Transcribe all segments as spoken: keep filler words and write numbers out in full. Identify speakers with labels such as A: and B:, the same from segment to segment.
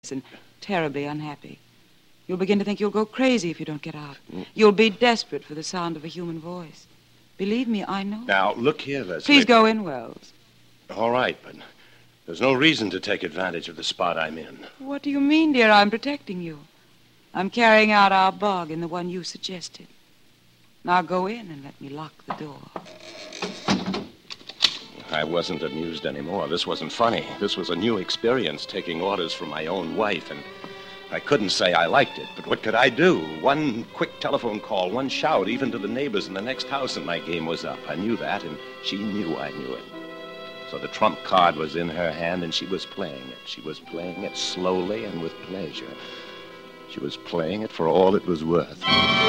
A: and terribly unhappy. You'll begin to think you'll go crazy if you don't get out. You'll be desperate for the sound of a human voice. Believe me, I know.
B: Now, look here, Leslie.
A: Please go in, Wells.
B: All right, but there's no reason to take advantage of the spot I'm in.
A: What do you mean, dear? I'm protecting you. I'm carrying out our bargain, the one you suggested. Now go in and let me lock the door.
B: I wasn't amused anymore. This wasn't funny. This was a new experience, taking orders from my own wife, and I couldn't say I liked it, but what could I do? One quick telephone call, one shout, even to the neighbors in the next house, and my game was up. I knew that, and she knew I knew it. So the trump card was in her hand, and she was playing it. She was playing it slowly and with pleasure. She was playing it for all it was worth.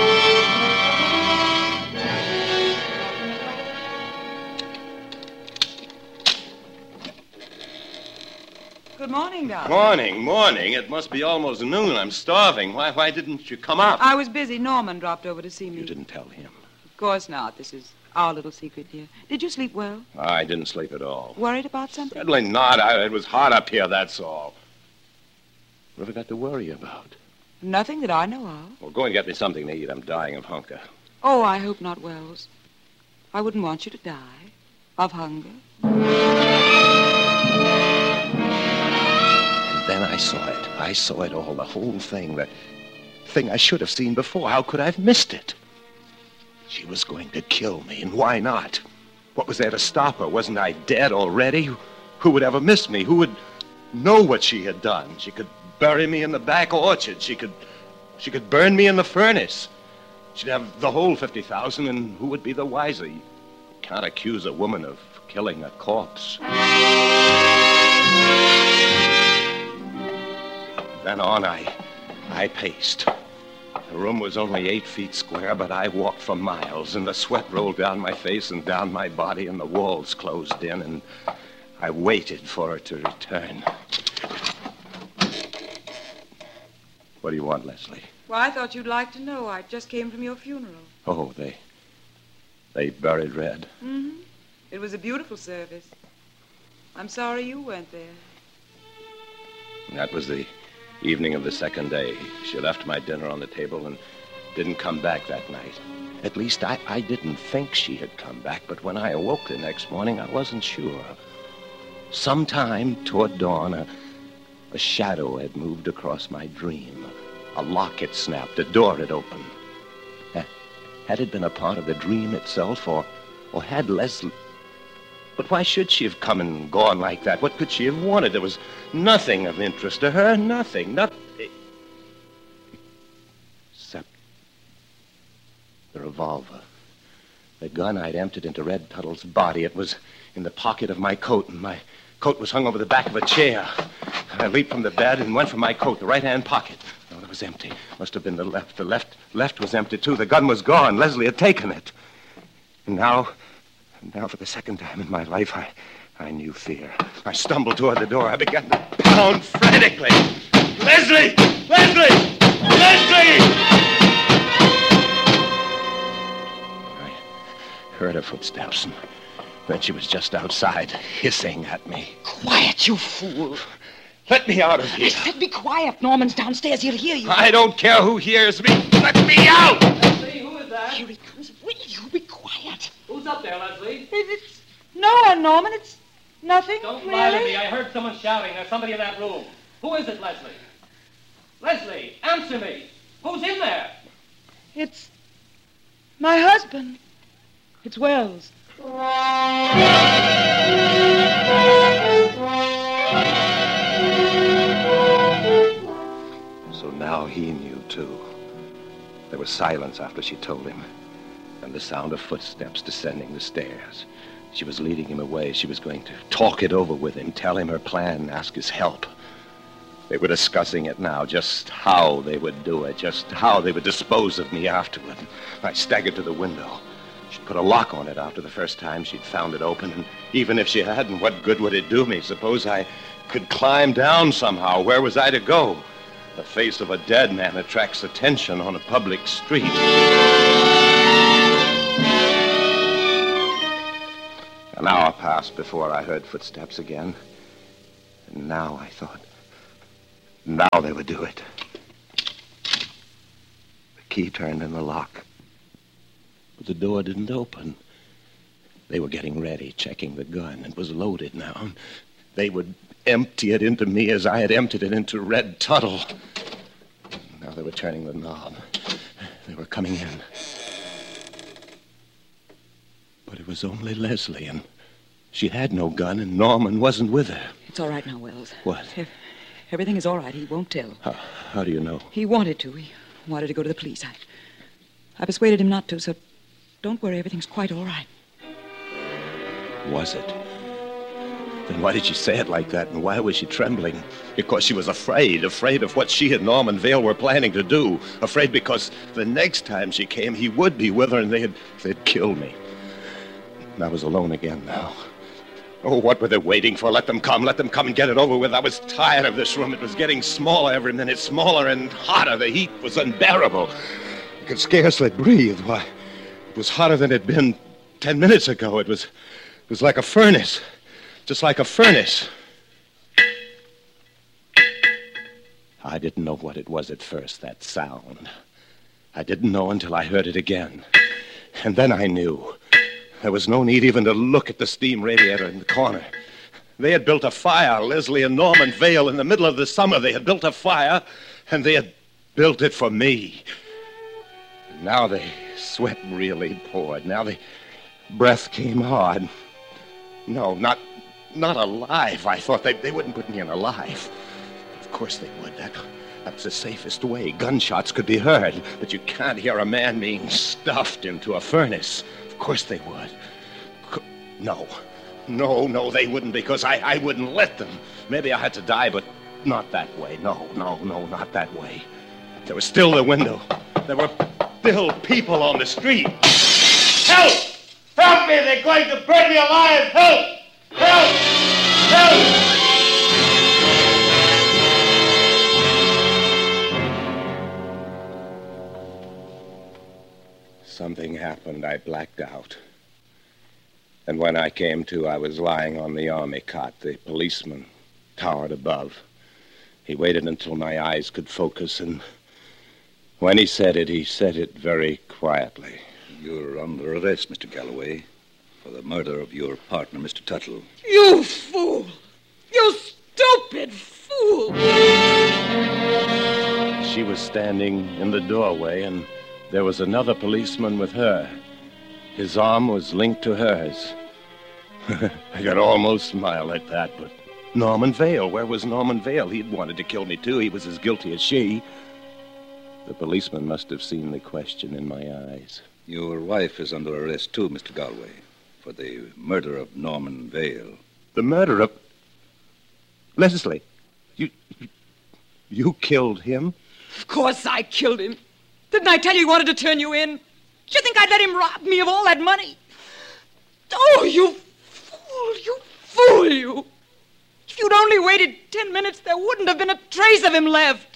A: Good morning, darling.
B: Morning, morning. It must be almost noon. I'm starving. Why, why didn't you come up?
A: I was busy. Norman dropped over to see me.
B: You didn't tell him.
A: Of course not. This is our little secret here. Did you sleep well?
B: I didn't sleep at all.
A: Worried about something?
B: Certainly not. I, it was hot up here, that's all. What have I got to worry about?
A: Nothing that I know of.
B: Well, go and get me something to eat. I'm dying of hunger.
A: Oh, I hope not, Wells. I wouldn't want you to die of hunger.
B: Then I saw it. I saw it all, the whole thing, that thing I should have seen before. How could I have missed it? She was going to kill me, and why not? What was there to stop her? Wasn't I dead already? Who would ever miss me? Who would know what she had done? She could bury me in the back orchard. She could, she could burn me in the furnace. She'd have the whole fifty thousand, and who would be the wiser? You can't accuse a woman of killing a corpse. Then on I, I paced. The room was only eight feet square, but I walked for miles, and the sweat rolled down my face and down my body, and the walls closed in, and I waited for her to return. What do you want, Leslie?
A: Well, I thought you'd like to know. I just came from your funeral.
B: Oh, they, they buried Red.
A: Mm-hmm. It was a beautiful service. I'm sorry you weren't there.
B: That was the evening of the second day. She left my dinner on the table and didn't come back that night. At least I, I didn't think she had come back, but when I awoke the next morning, I wasn't sure. Sometime toward dawn, a, a shadow had moved across my dream. A lock had snapped, a door had opened. Ha- Had it been a part of the dream itself, or, or had Leslie... But why should she have come and gone like that? What could she have wanted? There was nothing of interest to her, nothing, nothing. Except the revolver. The gun I'd emptied into Red Tuttle's body. It was in the pocket of my coat, and my coat was hung over the back of a chair. I leaped from the bed and went for my coat, the right-hand pocket. No, it was empty. Must have been the left. The left, left was empty, too. The gun was gone. Leslie had taken it. And now... And now, for the second time in my life, I, I knew fear. I stumbled toward the door. I began to pound frantically. Leslie! Leslie! Leslie! I heard her footsteps, and then she was just outside, hissing at me.
C: Quiet, you fool.
B: Let me out of here.
C: I said be quiet. Norman's downstairs. He'll hear you.
B: I don't care who hears me. Let me out!
D: Leslie, who is that?
C: Here he comes. Will you be quiet?
D: Who's up there, Leslie?
A: It's no one, Norman. It's nothing,
D: Don't
A: really.
D: lie to me. I heard someone shouting. There's somebody in that room. Who is it, Leslie? Leslie, answer me. Who's in there?
A: It's my husband. It's Wells.
B: So now he knew, too. There was silence after she told him, and the sound of footsteps descending the stairs. She was leading him away. She was going to talk it over with him, tell him her plan, ask his help. They were discussing it now, just how they would do it, just how they would dispose of me afterward. I staggered to the window. She'd put a lock on it after the first time she'd found it open, and even if she hadn't, what good would it do me? Suppose I could climb down somehow. Where was I to go? The face of a dead man attracts attention on a public street. An hour passed before I heard footsteps again. And now I thought, Now they would do it. The key turned in the lock. But the door didn't open. They were getting ready, checking the gun. It was loaded now. They would empty it into me as I had emptied it into Red Tuttle. Now they were turning the knob. They were coming in. But it was only Leslie, and she had no gun, and Norman wasn't with her.
A: It's all right now, Wells.
B: What?
A: Ev- Everything is all right. He won't tell.
B: How, how do you know?
A: He wanted to. He wanted to go to the police. I, I persuaded him not to, so don't worry. Everything's quite all right.
B: Was it? Then why did she say it like that, and why was she trembling? Because she was afraid, afraid of what she and Norman Vale were planning to do. Afraid because the next time she came, he would be with her, and they'd, they'd kill me. And I was alone again now. Oh, what were they waiting for? Let them come, let them come and get it over with. I was tired of this room. It was getting smaller every minute, smaller and hotter. The heat was unbearable. I could scarcely breathe. Why, it was hotter than it had been ten minutes ago. It was, it was like a furnace. Just like a furnace. I didn't know what it was at first, that sound. I didn't know until I heard it again. And then I knew. There was no need even to look at the steam radiator in the corner. They had built a fire, Leslie and Norman Vale, in the middle of the summer. They had built a fire, and they had built it for me. And now the sweat really poured. Now the breath came hard. No, not... Not alive. I thought they, they wouldn't put me in alive. Of course they would. That, that was the safest way. Gunshots could be heard, but you can't hear a man being stuffed into a furnace. Of course they would. Co- no. No, no, they wouldn't, because I, I wouldn't let them. Maybe I had to die, but not that way. No, no, no, not that way. There was still the window. There were still people on the street.
E: Help! Help me! They're going to burn me alive! Help! Help! Help!
B: Something happened. I blacked out. And when I came to, I was lying on the army cot. The policeman towered above. He waited until my eyes could focus, and when he said it, he said it very quietly.
F: You're under arrest, Mister Galloway, for the murder of your partner, Mister Tuttle.
C: You fool! You stupid fool!
B: She was standing in the doorway, and there was another policeman with her. His arm was linked to hers. I could almost smile at that, but Norman Vale, where was Norman Vale? He'd wanted to kill me, too. He was as guilty as she. The policeman must have seen the question in my eyes.
F: Your wife is under arrest, too, Mister Galloway, for the murder of Norman Vale.
B: The murder of... Leslie, you... You killed him?
C: Of course I killed him. Didn't I tell you he wanted to turn you in? Do you think I'd let him rob me of all that money? Oh, you fool, you fool, you. If you'd only waited ten minutes, there wouldn't have been a trace of him left.